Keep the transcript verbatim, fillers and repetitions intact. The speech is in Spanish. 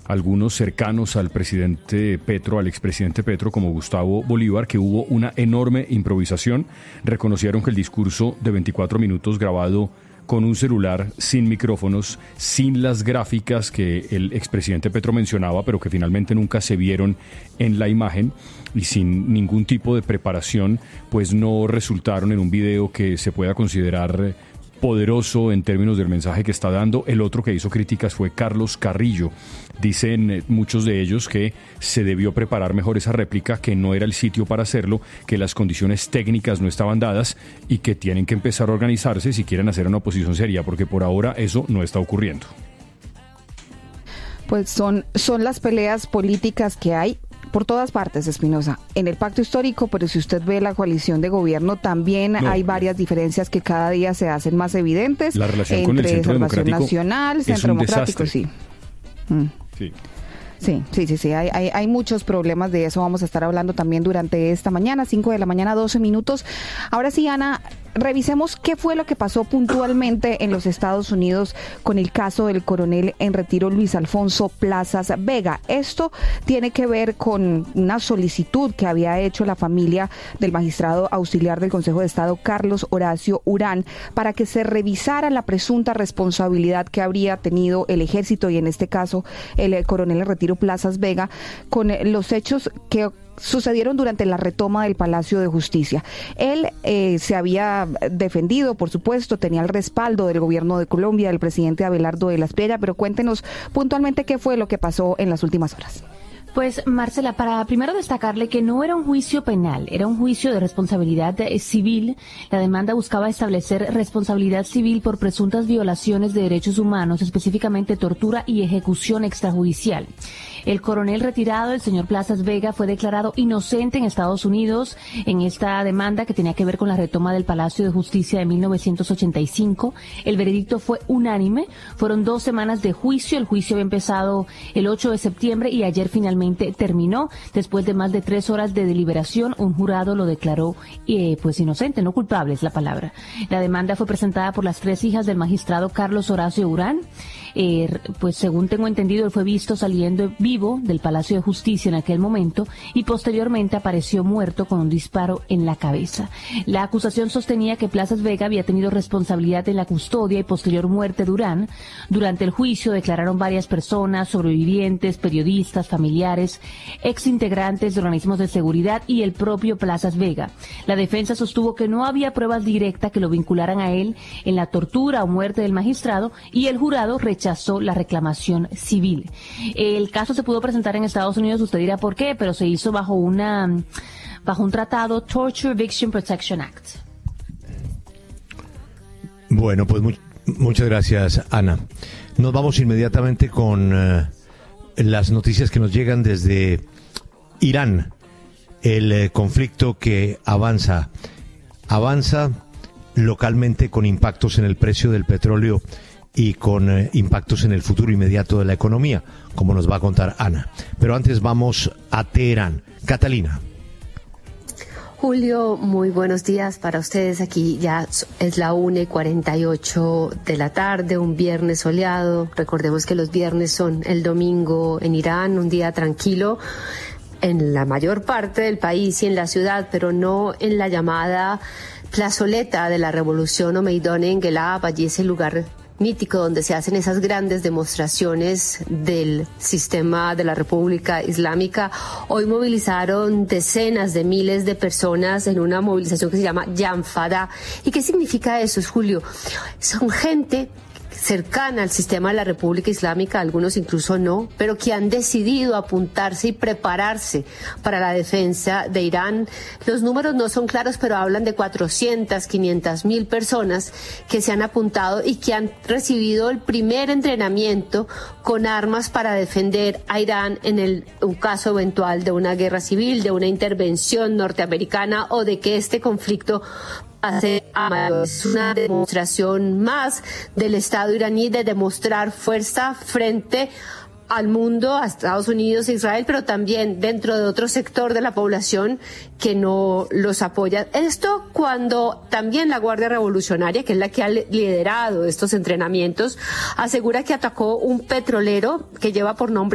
algunos cercanos al presidente Petro, al expresidente Petro, como Gustavo Bolívar, que hubo una enorme improvisación. Reconocieron que el discurso de veinticuatro minutos grabado con un celular, sin micrófonos, sin las gráficas que el expresidente Petro mencionaba, pero que finalmente nunca se vieron en la imagen, y sin ningún tipo de preparación, pues no resultaron en un video que se pueda considerar poderoso en términos del mensaje que está dando. El otro que hizo críticas fue Carlos Carrillo. Dicen muchos de ellos que se debió preparar mejor esa réplica, que no era el sitio para hacerlo, que las condiciones técnicas no estaban dadas y que tienen que empezar a organizarse si quieren hacer una oposición seria, porque por ahora eso no está ocurriendo. Pues son, son las peleas políticas que hay por todas partes, Espinosa, en el pacto histórico, pero si usted ve la coalición de gobierno, también no, hay varias diferencias que cada día se hacen más evidentes. La relación entre con el Centro Salvación Democrático Nacional, Centro Democrático, sí. Mm. Sí. Sí, sí, sí, sí, hay, hay, hay muchos problemas de eso. Vamos a estar hablando también durante esta mañana, cinco de la mañana, doce minutos. Ahora sí, Ana, revisemos qué fue lo que pasó puntualmente en los Estados Unidos con el caso del coronel en retiro Luis Alfonso Plazas Vega. Esto tiene que ver con una solicitud que había hecho la familia del magistrado auxiliar del Consejo de Estado, Carlos Horacio Urán, para que se revisara la presunta responsabilidad que habría tenido el ejército y en este caso el, el coronel en retiro Plazas Vega con los hechos que sucedieron durante la retoma del Palacio de Justicia. Él eh, se había defendido, por supuesto, tenía el respaldo del gobierno de Colombia, del presidente Abelardo de la Espriella, pero cuéntenos puntualmente qué fue lo que pasó en las últimas horas. Pues, Marcela, para primero destacarle que no era un juicio penal, era un juicio de responsabilidad eh, civil. La demanda buscaba establecer responsabilidad civil por presuntas violaciones de derechos humanos, específicamente tortura y ejecución extrajudicial. El coronel retirado, el señor Plazas Vega, fue declarado inocente en Estados Unidos en esta demanda que tenía que ver con la retoma del Palacio de Justicia de mil novecientos ochenta y cinco. El veredicto fue unánime. Fueron dos semanas de juicio. El juicio había empezado el ocho de septiembre y ayer finalmente terminó. Después de más de tres horas de deliberación, un jurado lo declaró eh, pues inocente, no culpable es la palabra. La demanda fue presentada por las tres hijas del magistrado Carlos Horacio Urán. Eh, pues según tengo entendido, él fue visto saliendo vivo del Palacio de Justicia en aquel momento y posteriormente apareció muerto con un disparo en la cabeza. La acusación sostenía que Plazas Vega había tenido responsabilidad en la custodia y posterior muerte de Urán. Durante el juicio declararon varias personas, sobrevivientes, periodistas, familiares, exintegrantes de organismos de seguridad y el propio Plazas Vega. La defensa sostuvo que no había pruebas directas que lo vincularan a él en la tortura o muerte del magistrado y el jurado rechazó rechazó la reclamación civil. El caso se pudo presentar en Estados Unidos, usted dirá por qué, pero se hizo bajo una bajo un tratado, Torture Victim Protection Act. Bueno, pues mu- muchas gracias, Ana. Nos vamos inmediatamente con uh, las noticias que nos llegan desde Irán. El eh, conflicto que avanza, avanza localmente con impactos en el precio del petróleo y con eh, impactos en el futuro inmediato de la economía, como nos va a contar Ana. Pero antes vamos a Teherán. Catalina. Julio, muy buenos días para ustedes. Aquí ya es la una y cuarenta y ocho de la tarde, un viernes soleado. Recordemos que los viernes son el domingo en Irán, un día tranquilo en la mayor parte del país y en la ciudad, pero no en la llamada plazoleta de la revolución o Meidán Engelab, allí es el lugar mítico donde se hacen esas grandes demostraciones del sistema de la República Islámica. Hoy movilizaron decenas de miles de personas en una movilización que se llama Jam Fada. ¿Y qué significa eso, Julio? Son gente cercana al sistema de la República Islámica, algunos incluso no, pero que han decidido apuntarse y prepararse para la defensa de Irán. Los números no son claros, pero hablan de cuatrocientas, quinientas mil personas que se han apuntado y que han recibido el primer entrenamiento con armas para defender a Irán en el, un caso eventual de una guerra civil, de una intervención norteamericana o de que este conflicto es una demostración más del Estado iraní de demostrar fuerza frente al mundo, a Estados Unidos e Israel, pero también dentro de otro sector de la población que no los apoya. Esto cuando también la Guardia Revolucionaria, que es la que ha liderado estos entrenamientos, asegura que atacó un petrolero que lleva por nombre